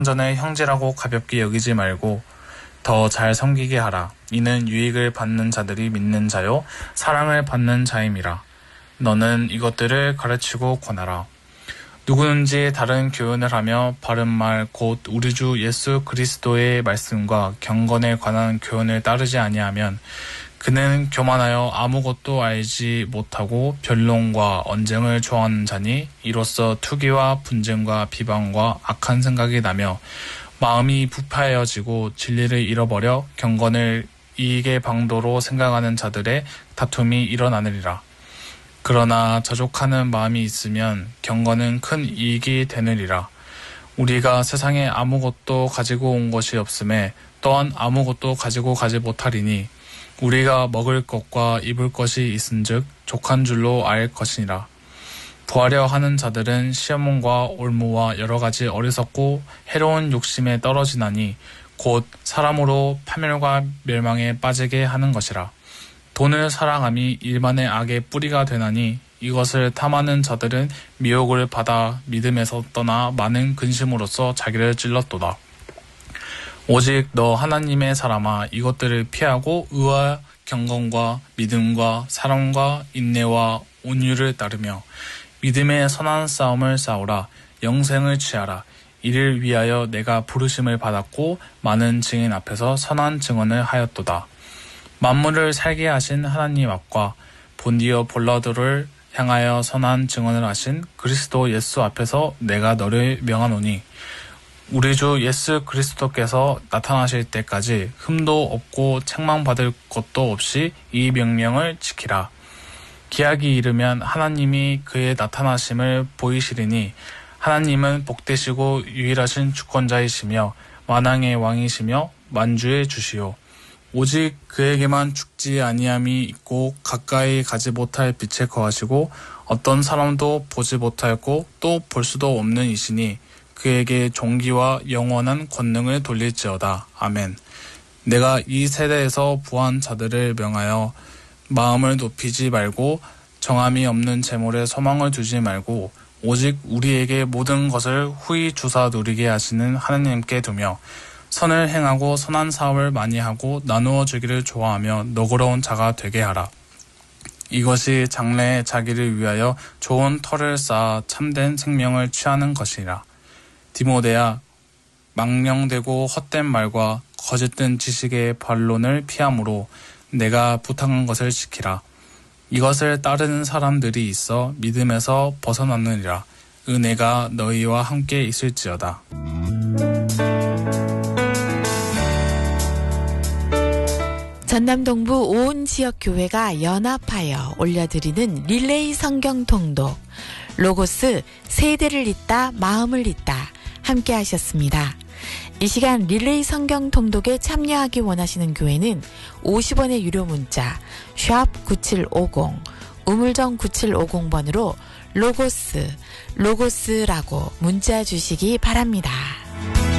전에 형제라고 가볍게 여기지 말고 더 잘 섬기게 하라. 이는 유익을 받는 자들이 믿는 자요 사랑을 받는 자임이라. 너는 이것들을 가르치고 권하라. 누구든지 다른 교훈을 하며 바른 말 곧 우리 주 예수 그리스도의 말씀과 경건에 관한 교훈을 따르지 아니하면 그는 교만하여 아무것도 알지 못하고 변론과 언쟁을 좋아하는 자니 이로써 투기와 분쟁과 비방과 악한 생각이 나며 마음이 부패하여지고 진리를 잃어버려 경건을 이익의 방도로 생각하는 자들의 다툼이 일어나느니라. 그러나 자족하는 마음이 있으면 경건은 큰 이익이 되느니라. 우리가 세상에 아무것도 가지고 온 것이 없음에 또한 아무것도 가지고 가지 못하리니 우리가 먹을 것과 입을 것이 있은즉 족한 줄로 알 것이니라. 부하려 하는 자들은 시험과 올무와 여러 가지 어리석고 해로운 욕심에 떨어지나니 곧 사람으로 파멸과 멸망에 빠지게 하는 것이라. 돈을 사랑함이 일만의 악의 뿌리가 되나니 이것을 탐하는 자들은 미혹을 받아 믿음에서 떠나 많은 근심으로써 자기를 찔렀도다. 오직 너 하나님의 사람아 이것들을 피하고 의와 경건과 믿음과 사랑과 인내와 온유를 따르며 믿음의 선한 싸움을 싸우라. 영생을 취하라. 이를 위하여 내가 부르심을 받았고 많은 증인 앞에서 선한 증언을 하였도다. 만물을 살게 하신 하나님 앞과 본디오 빌라도를 향하여 선한 증언을 하신 그리스도 예수 앞에서 내가 너를 명하노니 우리 주 예수 그리스도께서 나타나실 때까지 흠도 없고 책망받을 것도 없이 이 명령을 지키라. 기약이 이르면 하나님이 그의 나타나심을 보이시리니 하나님은 복되시고 유일하신 주권자이시며 만왕의 왕이시며 만주의 주시오. 오직 그에게만 죽지 아니함이 있고 가까이 가지 못할 빛에 거하시고 어떤 사람도 보지 못하였고 또 볼 수도 없는 이시니 그에게 존귀와 영원한 권능을 돌릴지어다. 아멘. 내가 이 세대에서 부한 자들을 명하여 마음을 높이지 말고 정함이 없는 재물에 소망을 두지 말고 오직 우리에게 모든 것을 후히 주사 누리게 하시는 하나님께 두며 선을 행하고 선한 사업을 많이 하고 나누어 주기를 좋아하며 너그러운 자가 되게 하라. 이것이 장래에 자기를 위하여 좋은 터를 쌓아 참된 생명을 취하는 것이라. 디모데야, 망령되고 헛된 말과 거짓된 지식의 반론을 피함으로 내가 부탁한 것을 지키라. 이것을 따르는 사람들이 있어 믿음에서 벗어났느니라. 은혜가 너희와 함께 있을지어다. 전남 동부 온 지역 교회가 연합하여 올려드리는 릴레이 성경 통독 로고스 세대를 잇다 마음을 잇다 함께 하셨습니다. 이 시간 릴레이 성경 통독에 참여하기 원하시는 교회는 50원의 유료 문자 샵 9750 우물정 9750번으로 로고스라고 문자 주시기 바랍니다.